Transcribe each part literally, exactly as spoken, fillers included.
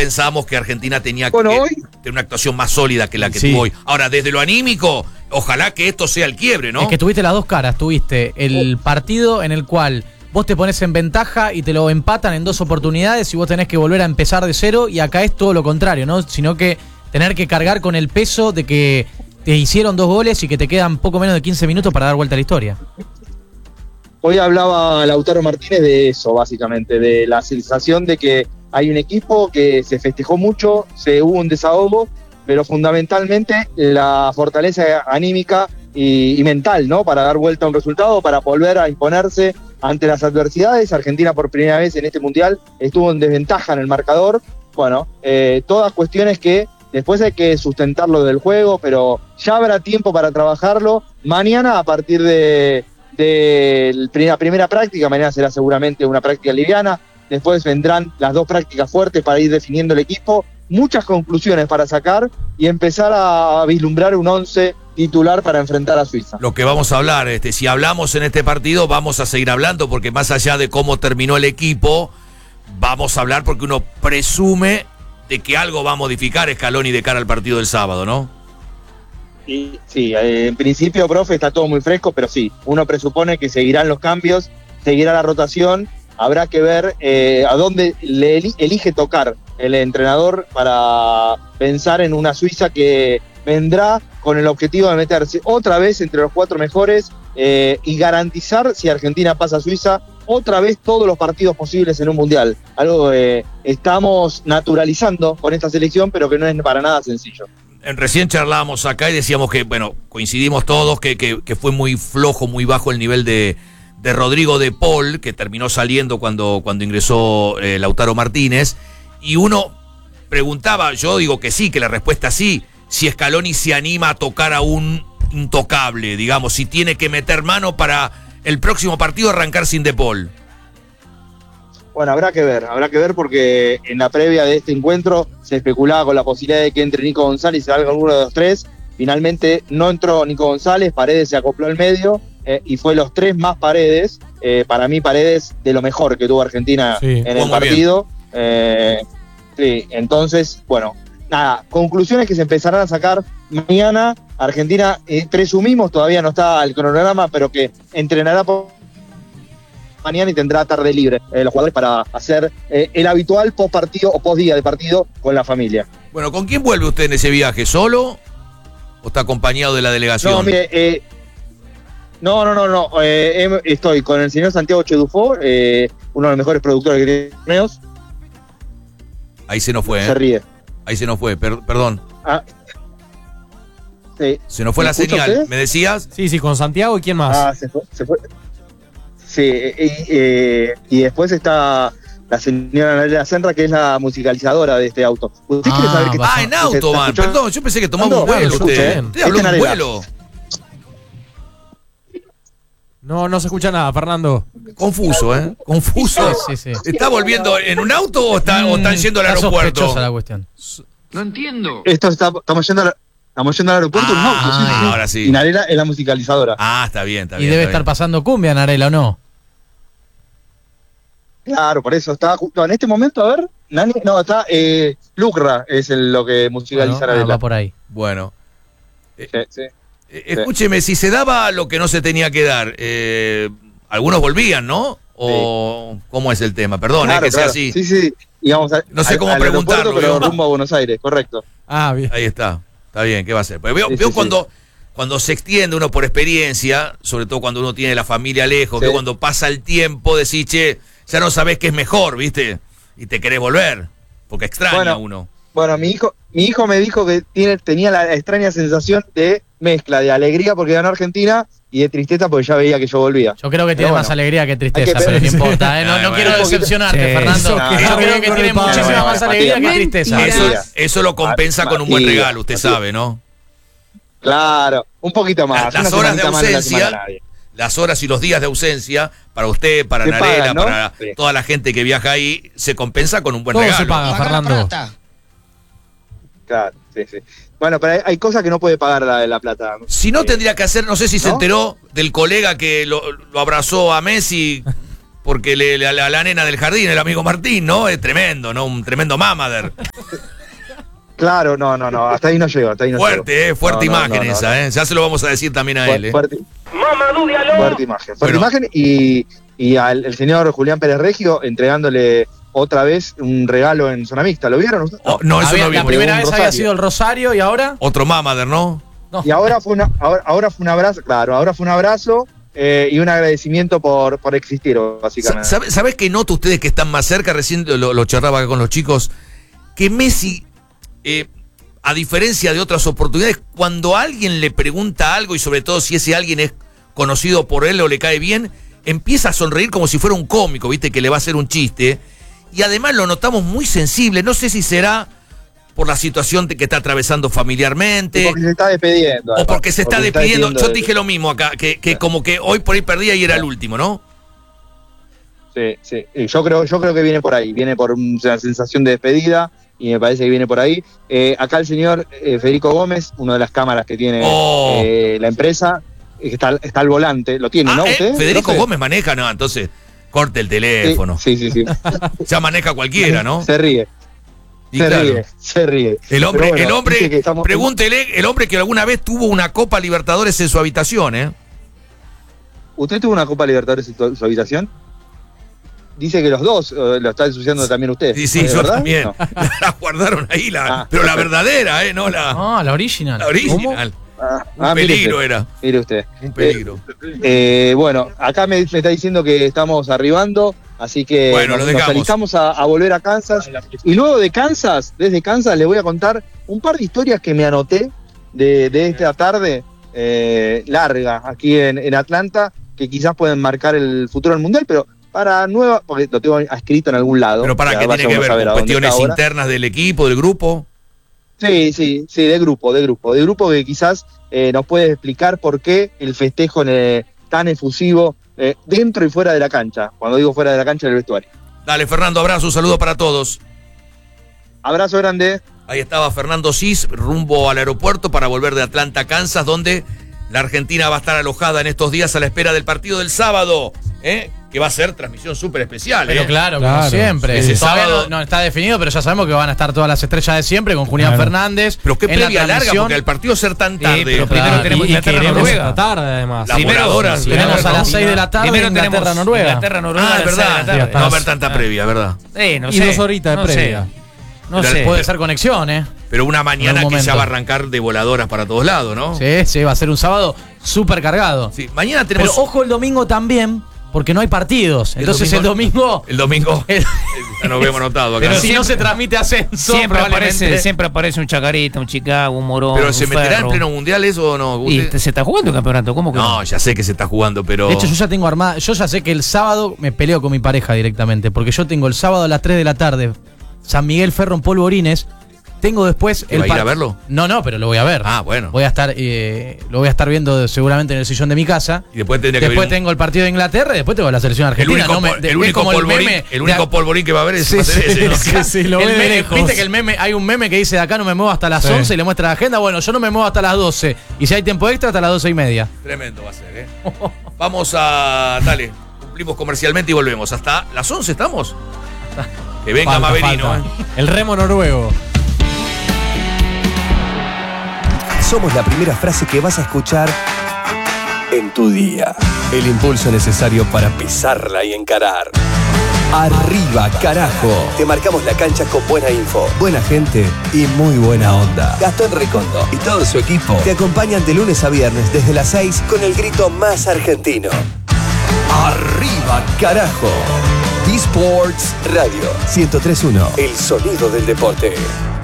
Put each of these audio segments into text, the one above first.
pensamos que Argentina tenía bueno, que hoy... tener una actuación más sólida que la que Sí. tuvo hoy. Ahora, desde lo anímico, ojalá que esto sea el quiebre, ¿no? Es que tuviste las dos caras, tuviste el partido en el cual vos te pones en ventaja y te lo empatan en dos oportunidades y vos tenés que volver a empezar de cero, y acá es todo lo contrario, ¿no? Sino que tener que cargar con el peso de que te hicieron dos goles y que te quedan poco menos de quince minutos para dar vuelta a la historia. Hoy hablaba Lautaro Martínez de eso, básicamente, de la sensación de que hay un equipo que se festejó mucho, se hubo un desahogo, pero fundamentalmente la fortaleza anímica y, y mental, ¿no? Para dar vuelta a un resultado, para volver a imponerse ante las adversidades. Argentina por primera vez en este Mundial estuvo en desventaja en el marcador. Bueno, eh, todas cuestiones que después hay que sustentarlo del juego, pero ya habrá tiempo para trabajarlo. Mañana, a partir de, de la primera práctica, mañana será seguramente una práctica liviana, después vendrán las dos prácticas fuertes para ir definiendo el equipo, muchas conclusiones para sacar y empezar a vislumbrar un once titular para enfrentar a Suiza. Lo que vamos a hablar, este, si hablamos en este partido, vamos a seguir hablando, porque más allá de cómo terminó el equipo, vamos a hablar porque uno presume de que algo va a modificar Scaloni de cara al partido del sábado, ¿no? Sí, sí, eh, en principio, profe, está todo muy fresco, pero sí, uno presupone que seguirán los cambios, seguirá la rotación, habrá que ver eh, a dónde le eli- elige tocar el entrenador para pensar en una Suiza que vendrá con el objetivo de meterse otra vez entre los cuatro mejores eh, y garantizar, si Argentina pasa a Suiza, otra vez todos los partidos posibles en un Mundial. Algo que estamos naturalizando con esta selección, pero que no es para nada sencillo. En recién charlábamos acá y decíamos que, bueno, coincidimos todos que, que, que fue muy flojo, muy bajo el nivel de, de Rodrigo de Paul, que terminó saliendo cuando, cuando ingresó eh, Lautaro Martínez, y uno preguntaba, yo digo que sí, que la respuesta sí, si Scaloni se anima a tocar a un intocable, digamos, si tiene que meter mano para el próximo partido arrancar sin De Paul. Bueno, habrá que ver, habrá que ver porque en la previa de este encuentro se especulaba con la posibilidad de que entre Nico González y salga alguno de los tres. Finalmente no entró Nico González, Paredes se acopló al medio eh, y fue los tres más Paredes. Eh, para mí Paredes de lo mejor que tuvo Argentina Sí, en el partido. Eh, sí, entonces, bueno, nada, conclusiones que se empezarán a sacar mañana. Argentina, eh, presumimos, todavía no está el cronograma, pero que entrenará por mañana y tendrá tarde libre eh, los jugadores para hacer eh, el habitual post partido o post día de partido con la familia. Bueno, ¿con quién vuelve usted en ese viaje? ¿Solo o está acompañado de la delegación? No, mire, eh, no, no, no, no, eh, em, estoy con el señor Santiago Chedufó, eh, uno de los mejores productores que tiene torneos. Ahí se nos fue, ¿eh? Se ríe. Ahí se nos fue, per- perdón. Ah, sí. Se nos fue ¿Me la escucha señal. usted? ¿Me decías? Sí, sí, con Santiago, ¿y quién más? Ah, se fue, se fue. Sí, eh, eh, eh, y después está la señora Narela Senra, que es la musicalizadora de este auto. ¿Usted Ah, quiere saber qué va. Ah, en auto, man. Perdón, yo pensé que tomaba un No, vuelo lo usted. escucho, ¿eh? Usted habló Este de un Narela. vuelo. No, no se escucha nada, Fernando. Confuso, ¿eh? Confuso. Sí, sí, sí. ¿Está volviendo en un auto o, está, o están yendo al Está aeropuerto? sospechosa la cuestión. No entiendo. Esto está, estamos yendo a la- estamos yendo al aeropuerto en un auto, sí, sí, sí. ahora sí. Y Narela es la musicalizadora. Ah, está bien, está Y bien. debe está estar bien. pasando cumbia, Narela, ¿o no? Claro, por eso está justo en este momento, a ver, Nani, no, está eh, Lucra es el, lo que musicaliza Bueno, ah, Narela. va por ahí. Bueno. Sí, sí. Eh, Escúcheme, si se daba lo que no se tenía que dar, eh, algunos volvían, ¿no? ¿O cómo es el tema? Perdón, Claro, es que claro. sea así. Sí, sí. Íbamos a- No sé al- cómo al aeropuerto, preguntarlo, pero ¿vio? rumbo a Buenos Aires, correcto. Ah, bien. Ahí está. Está bien, ¿qué va a hacer? Pues veo, Sí, veo sí, cuando, cuando se extiende uno por experiencia, sobre todo cuando uno tiene la familia lejos, Sí. veo cuando pasa el tiempo, decís, che, ya no sabés qué es mejor, ¿viste? Y te querés volver, porque extraña Bueno. a uno. Bueno, mi hijo, mi hijo me dijo que tiene, tenía la extraña sensación de mezcla de alegría porque ganó Argentina y de tristeza porque ya veía que yo volvía. Yo creo que tiene Pero más bueno, alegría que hay tristeza, que pero no ver- importa, ¿eh? No, Ah, no bueno. quiero Un poquito- decepcionarte, Sí, eso Fernando. Yo que- creo que Bueno, tiene bueno, muchísima bueno, más alegría que Matías. tristeza. Eso, Matías. eso lo compensa con un buen Matías, regalo, usted Matías. sabe, ¿no? Claro, un poquito más. Las una horas de semanita más no le ausencia, hace mal a nadie. las horas y los días de ausencia, para usted, para Se Narela, pagan, ¿no? para Sí. toda la gente que viaja ahí, se compensa con un buen Todo regalo. se paga, Fernando. Claro, sí, sí. Bueno, pero hay, hay cosas que no puede pagar la, la plata. Si no, Eh, tendría que hacer, no sé si se ¿no? enteró del colega que lo, lo abrazó a Messi porque le, la, la, la nena del jardín, el amigo Martín, ¿no? Es tremendo, ¿no? Un tremendo mamader. Claro, no, no, no, hasta ahí no llego, hasta ahí no Fuerte, llego. eh, fuerte no, no, imagen no, no, esa, no. eh. Ya se lo vamos a decir también a Fu- él, eh. Fuerte, fuerte imagen, fuerte Bueno. imagen y, y al el señor Julián Pérez Reggio entregándole otra vez un regalo en zona mixta. ¿Lo vieron ustedes? Oh, no, eso Había- no la vimos. primera Un vez había rosario. sido el Rosario y ahora. Otro mamader, ¿no? No. Y ahora fue, una, ahora, ahora fue un abrazo, claro, ahora fue un abrazo eh, y un agradecimiento por, por existir, básicamente. Sa- ¿Sabes sabe qué noto ustedes que están más cerca? Recién lo, lo charlaba acá con los chicos. Que Messi, eh, a diferencia de otras oportunidades, cuando alguien le pregunta algo, y sobre todo si ese alguien es conocido por él o le cae bien, empieza a sonreír como si fuera un cómico, ¿viste? Que le va a hacer un chiste. Y además lo notamos muy sensible. No sé si será por la situación que está atravesando familiarmente. Porque se está despidiendo. O además, porque se está porque despidiendo. Yo te de- dije lo mismo acá, que, que como que hoy por ahí perdía y era el último, ¿no? Sí, sí. Y Yo creo, yo creo que viene por ahí, viene por una sensación de despedida y me parece que viene por ahí. Eh, acá el señor eh, Federico Gómez, una de las cámaras que tiene Oh. eh, la empresa, eh, que está, está al volante, lo tiene, Ah, ¿no? ¿eh? ¿Usted? Federico ¿Profe? Gómez maneja, no, entonces corte el teléfono. Sí, sí, sí. sí. Ya maneja cualquiera, ¿no? Se ríe, Y se claro, ríe, se ríe. El hombre, Pero bueno, el hombre, dice que estamos- pregúntele, el hombre que alguna vez tuvo una Copa Libertadores en su habitación, ¿eh? ¿Usted tuvo una Copa Libertadores en su, su habitación? Dice que los dos, eh, lo está ensuciando también usted. Sí, sí, ¿Es yo verdad? también. No. La guardaron ahí, la, Ah, pero la perfecto. verdadera, ¿eh? No la, Ah, la original. la original. Ah, Un ah, mire peligro usted, era, mire usted. un peligro. Eh, bueno, acá me, me está diciendo que estamos arribando, así que Bueno, nos, lo nos dejamos. alistamos a, a volver a Kansas. Y luego de Kansas, desde Kansas, les voy a contar un par de historias que me anoté de, de esta tarde eh, larga aquí en, en Atlanta, que quizás pueden marcar el futuro del Mundial, pero para nueva, porque lo tengo escrito en algún lado. Pero para ya qué vaya tiene que uno ver a saber con a dónde cuestiones está ahora. internas del equipo, del grupo. Sí, sí, sí, de grupo, de grupo, de grupo que quizás eh, nos puede explicar por qué el festejo eh, tan efusivo eh, dentro y fuera de la cancha. Cuando digo fuera de la cancha, en el vestuario. Dale, Fernando, abrazo, un saludo para todos. Abrazo grande. Ahí estaba Fernando Cis, rumbo al aeropuerto para volver de Atlanta, Kansas, donde la Argentina va a estar alojada en estos días a la espera del partido del sábado, ¿eh? Que va a ser transmisión súper especial. Pero ¿eh? claro, Claro. como siempre. Ese Todavía sábado- no, no está definido, pero ya sabemos que van a estar todas las estrellas de siempre con Julián Claro. Fernández. Pero qué en la previa larga, transmisión. porque al partido ser tan Sí, tarde. pero Claro. primero tenemos Y, y Inglaterra, queremos Noruega. esta tarde, además. La Primero, voladora, sí, tenemos primero, a las ¿no? seis de la tarde Primero Inglaterra, tenemos Noruega. Inglaterra, Noruega. Ah, a es las seis de verdad. la Sí, tarde. No va a haber tanta Ah. previa, ¿verdad? Eh, no Y sé, dos horitas de no sé. previa. No Pero- sé. Puede ser conexión, ¿eh? Pero una mañana En que algún ya va a momento. arrancar de voladoras para todos lados, ¿no? Sí, sí, va a ser un sábado súper cargado. Sí, mañana Pero tenemos. ojo el domingo también, porque no hay partidos. Entonces el domingo. El domingo. el- Ya nos vemos anotado acá. Pero si siempre- no se transmite ascenso, Siempre probablemente- aparece, siempre aparece un Chacarita, un Chicago, un Morón. Pero un se meterá Ferro. en pleno mundial eso o no? Y Usted- se está jugando el campeonato, ¿cómo que no? No, ya sé que se está jugando, pero. De hecho, yo ya tengo armada. Yo ya sé que el sábado me peleo con mi pareja directamente. Porque yo tengo el sábado a las tres de la tarde San Miguel Ferro en Polvorines. Tengo después ¿Que va a ir par- a verlo? No, no, pero lo voy a ver. Ah, bueno. Voy a estar, eh, lo voy a estar viendo seguramente en el sillón de mi casa. Y después tendría que Después venir un- tengo el partido de Inglaterra y después tengo la selección el argentina. único, no me- pol- de- el es único como el polvorín, meme el único de- polvorín que va a haber es Sí, va a ser sí, ese, ¿no? sí, sí, lo el ve de meme- lejos. Viste que el meme, hay un meme que dice de acá no me muevo hasta las Sí. once y le muestra la agenda. Bueno, yo no me muevo hasta las doce. Y si hay tiempo extra, hasta las doce y media. Tremendo va a ser, ¿eh? Vamos a. Dale, cumplimos comercialmente y volvemos. Hasta las once estamos. Que venga Falta, Maverino, falta. ¿eh? El remo noruego. Somos la primera frase que vas a escuchar en tu día. El impulso necesario para pisarla y encarar. Arriba, carajo. Te marcamos la cancha con buena info, buena gente y muy buena onda. Gastón Recondo y todo su equipo te acompañan de lunes a viernes desde las seis con el grito más argentino. Arriba, carajo. eSports Radio ciento tres punto uno. El sonido del deporte.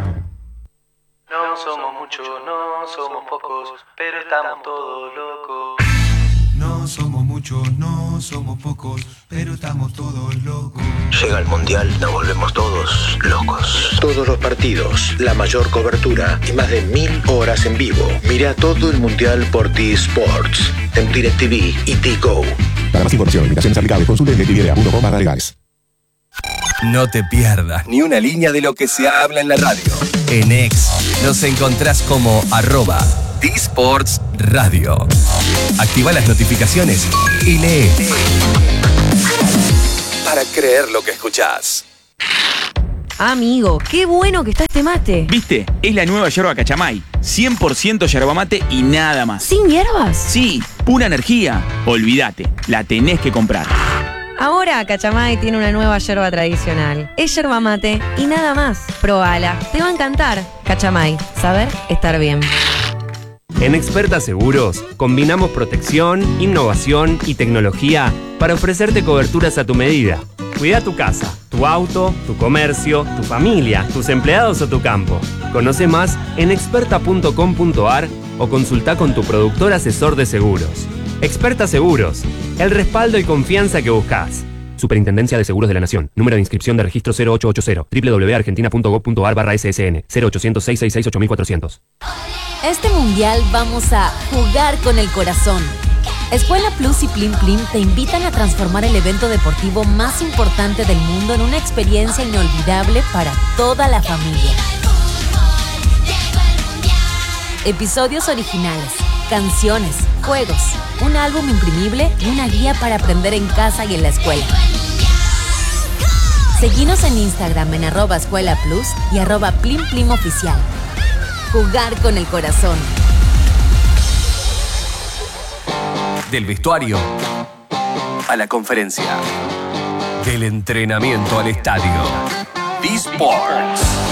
No somos muchos, no somos pocos, pero estamos todos locos. No somos muchos, no somos pocos, pero estamos todos locos. Llega el Mundial, nos volvemos todos locos. Todos los partidos, la mayor cobertura y más de mil horas en vivo. Mira todo el Mundial por T-Sports, en DirecTV y T-Go. Para más información, invitaciones aplicables, consulte en directvidea punto com barra legales. No te pierdas ni una línea de lo que se habla en la radio. En X nos encontrás como arroba T-Sports Radio. Activa las notificaciones y lee. para creer lo que escuchás. Amigo, qué bueno que está este mate. ¿Viste? Es la nueva yerba Cachamay. cien por ciento yerba mate y nada más. ¿Sin hierbas? Sí, pura energía. Olvídate, la tenés que comprar. Ahora Cachamay tiene una nueva yerba tradicional. Es yerba mate y nada más. Probala, te va a encantar. Cachamay, saber estar bien. En Experta Seguros, combinamos protección, innovación y tecnología para ofrecerte coberturas a tu medida. Cuida tu casa, tu auto, tu comercio, tu familia, tus empleados o tu campo. Conoce más en experta punto com punto a r o consulta con tu productor asesor de seguros. Experta Seguros, el respaldo y confianza que buscas. Superintendencia de Seguros de la Nación. Número de inscripción de registro cero ocho ocho cero. doble u doble u doble u punto argentina punto gov punto a r barra S S N. cero ochocientos, seiscientos sesenta y seis, ocho mil cuatrocientos. Este mundial vamos a jugar con el corazón. Escuela Plus y Plim Plim te invitan a transformar el evento deportivo más importante del mundo en una experiencia inolvidable para toda la familia. Episodios originales, canciones, juegos, un álbum imprimible y una guía para aprender en casa y en la escuela. Seguinos en Instagram en arroba Escuela Plus y arroba Plim Plim Oficial. Jugar con el corazón. Del vestuario a la conferencia. Del entrenamiento al estadio. eSports.